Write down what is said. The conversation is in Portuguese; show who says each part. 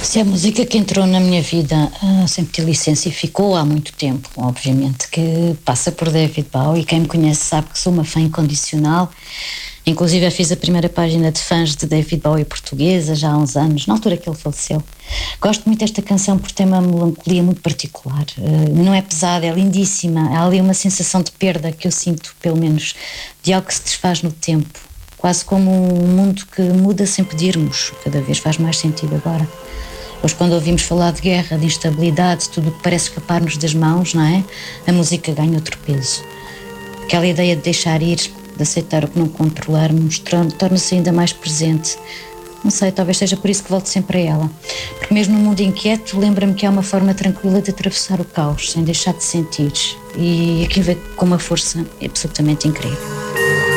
Speaker 1: Se é a música que entrou na minha vida sem pedir licença e ficou há muito tempo, obviamente, que passa por David Bowie. Quem me conhece sabe que sou uma fã incondicional. Inclusive eu fiz a primeira página de fãs de David Bowie portuguesa já há uns anos, na altura que ele faleceu. Gosto muito desta canção por ter uma melancolia muito particular. Não é pesada, é lindíssima. Há ali uma sensação de perda que eu sinto, pelo menos, de algo que se desfaz no tempo. Quase como um mundo que muda sem pedirmos. Cada vez faz mais sentido agora. Hoje, quando ouvimos falar de guerra, de instabilidade, tudo o que parece escapar-nos das mãos, não é? A música ganha outro peso. Aquela ideia de deixar ir, de aceitar o que não controlarmos, torna-se ainda mais presente. Não sei, talvez seja por isso que volto sempre a ela. Porque mesmo no mundo inquieto, lembra-me que há uma forma tranquila de atravessar o caos, sem deixar de sentir. E aquilo vem com uma força absolutamente incrível.